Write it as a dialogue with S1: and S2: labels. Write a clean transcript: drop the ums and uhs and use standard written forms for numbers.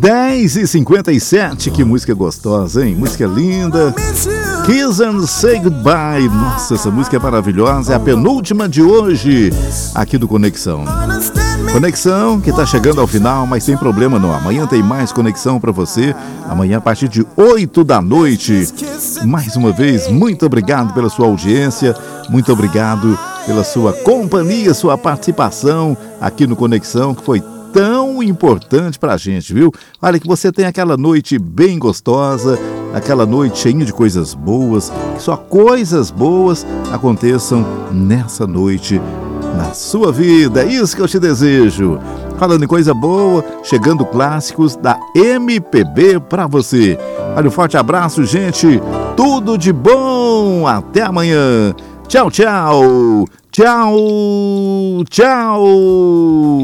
S1: 10h57, que música gostosa, hein? Música linda. Kiss and Say Goodbye. Nossa, essa música é maravilhosa. É a penúltima de hoje aqui do Conexão. Conexão que tá chegando ao final, mas sem problema não. Amanhã tem mais Conexão para você. Amanhã a partir de 8 da noite. Mais uma vez, muito obrigado pela sua audiência. Muito obrigado pela sua companhia, sua participação aqui no Conexão, que foi tão importante pra gente, viu? Olha, que você tenha aquela noite bem gostosa, aquela noite cheia de coisas boas, que só coisas boas aconteçam nessa noite na sua vida. É isso que eu te desejo. Falando em coisa boa, chegando clássicos da MPB pra você. Olha, um forte abraço, gente. Tudo de bom. Até amanhã. Tchau, tchau. Tchau, tchau.